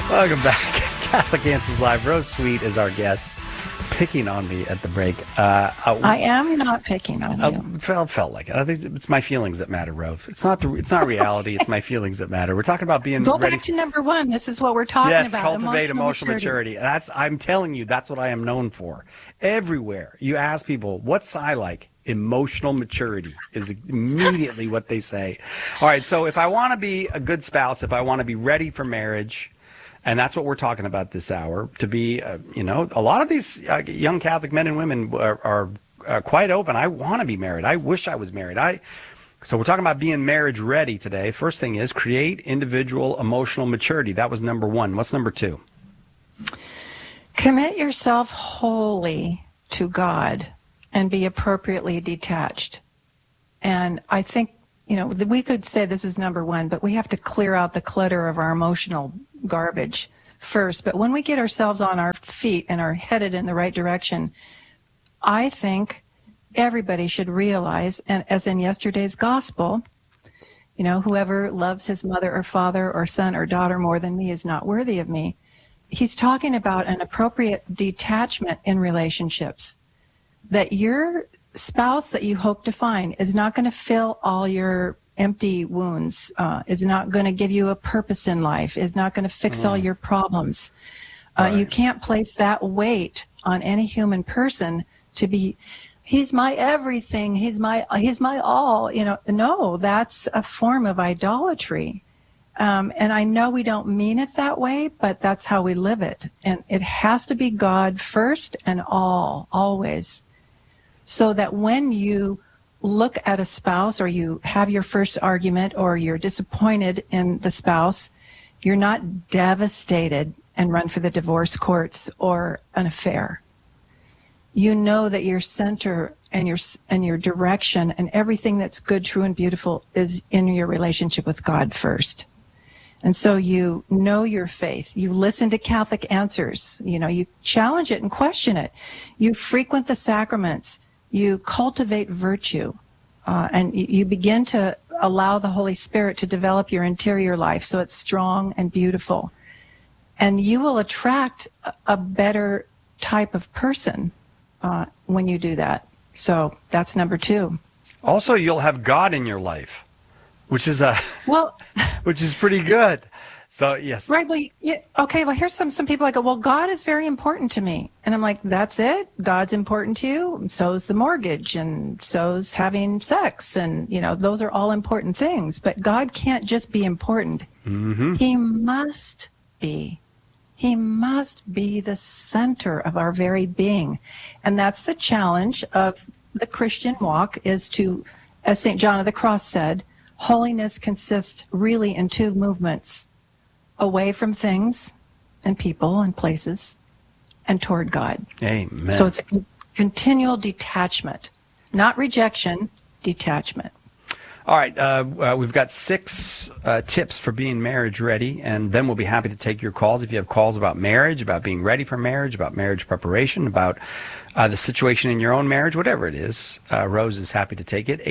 Welcome back. Catholic Answers Live. Rose Sweet is our guest, picking on me at the break. I am not picking on you. Felt like it. I think it's my feelings that matter, Rose. It's not reality. It's my feelings that matter. We're talking about being Go ready. back to number one. This is what we're talking Yes, about. cultivate emotional maturity. I'm telling you, that's what I am known for. Everywhere you ask people, what's I like? Emotional maturity is immediately what they say. All right, so if I want to be a good spouse, if I want to be ready for marriage, and that's what we're talking about this hour, to be, a lot of these young Catholic men and women are quite open. I want to be married. I wish I was married. So we're talking about being marriage ready today. First thing is create individual emotional maturity. That was number one. What's number two? Commit yourself wholly to God and be appropriately detached. And I think, we could say this is number one, but we have to clear out the clutter of our emotional garbage first. But when we get ourselves on our feet and are headed in the right direction, I think everybody should realize, and as in yesterday's gospel, whoever loves his mother or father or son or daughter more than me is not worthy of me. He's talking about an appropriate detachment in relationships, that your spouse that you hope to find is not going to fill all your empty wounds, is not going to give you a purpose in life, is not going to fix all your problems. Right. You can't place that weight on any human person to be, he's my everything, he's my all. No, that's a form of idolatry. And I know we don't mean it that way, but that's how we live it. And it has to be God first and always. So that when you look at a spouse or you have your first argument or you're disappointed in the spouse, you're not devastated and run for the divorce courts or an affair. You know that your center and your direction and everything that's good, true, and beautiful is in your relationship with God first. And so you know your faith. You listen to Catholic Answers. You challenge it and question it. You frequent the sacraments. You cultivate virtue. And you begin to allow the Holy Spirit to develop your interior life so it's strong and beautiful. And you will attract a better type of person when you do that. So that's number two. Also, you'll have God in your life, which is which is pretty good. So yes. Right. Well, yeah, okay. Well, here's some people like, well, God is very important to me, and I'm like, that's it. God's important to you. So's the mortgage, and so's having sex, and those are all important things. But God can't just be important. Mm-hmm. He must be. He must be the center of our very being, and that's the challenge of the Christian walk. Is to, as St. John of the Cross said, holiness consists really in two movements: away from things and people and places and toward God. Amen. So it's a continual detachment, not rejection, detachment. All right. We've got 6 tips for being marriage ready, and then we'll be happy to take your calls. If you have calls about marriage, about being ready for marriage, about marriage preparation, about the situation in your own marriage, whatever it is, Rose is happy to take it.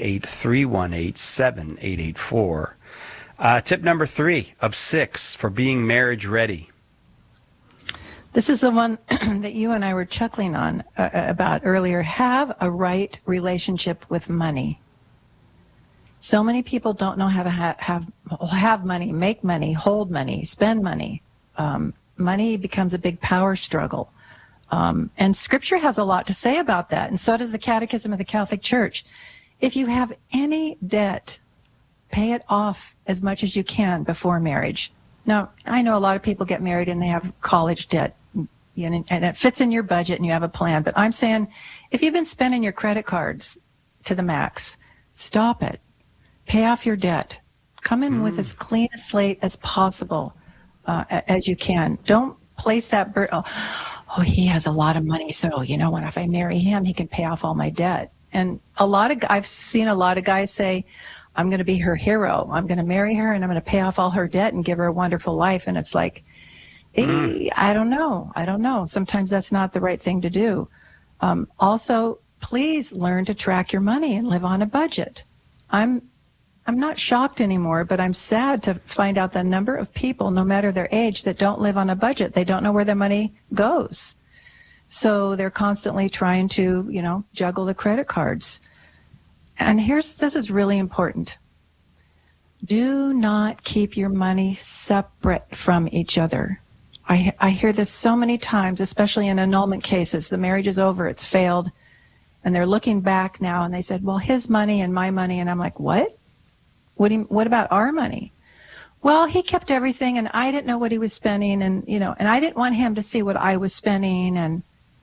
888-318-7884. Tip number 3 of 6 for being marriage ready. This is the one that you and I were chuckling on about earlier. Have a right relationship with money. So many people don't know how to have money, make money, hold money, spend money. Money becomes a big power struggle. And Scripture has a lot to say about that, and so does the Catechism of the Catholic Church. If you have any debt, pay it off as much as you can before marriage. Now, I know a lot of people get married and they have college debt, and it fits in your budget and you have a plan. But I'm saying, if you've been spending your credit cards to the max, stop it. Pay off your debt. Come in with as clean a slate as possible as you can. Don't place that burden. Oh, he has a lot of money, so what? If I marry him, he can pay off all my debt. And I've seen a lot of guys say, I'm going to be her hero. I'm going to marry her and I'm going to pay off all her debt and give her a wonderful life. And it's like, I don't know. Sometimes that's not the right thing to do. Also, please learn to track your money and live on a budget. I'm not shocked anymore, but I'm sad to find out the number of people, no matter their age, that don't live on a budget. They don't know where their money goes. So they're constantly trying to, juggle the credit cards. And this is really important. Do not keep your money separate from each other. I hear this so many times, especially in annulment cases. The marriage is over, it's failed, and they're looking back now, and they said, well, his money and my money. And I'm like, what? What about our money? Well, he kept everything, and I didn't know what he was spending, and I didn't want him to see what I was spending, and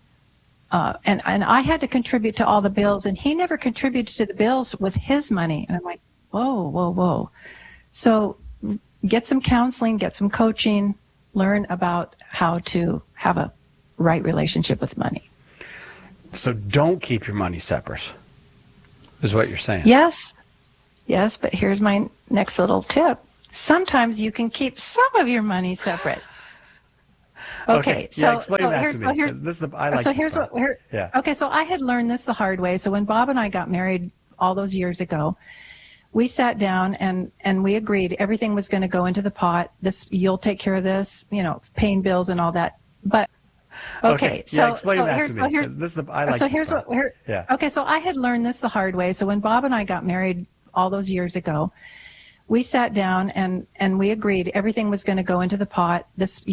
I had to contribute to all the bills, and he never contributed to the bills with his money. And I'm like, whoa, whoa, whoa. So get some counseling, get some coaching, learn about how to have a right relationship with money. So don't keep your money separate, is what you're saying. Yes, but here's my next little tip. Sometimes you can keep some of your money separate. Okay, so explain that to me. Okay, so I had learned this the hard way. So when Bob and I got married all those years ago, we sat down and we agreed everything was going to go into the pot. You'll take care of this, paying bills and all that. But okay, so I had learned this the hard way. So when Bob and I got married all those years ago, we sat down and we agreed everything was going to go into the pot.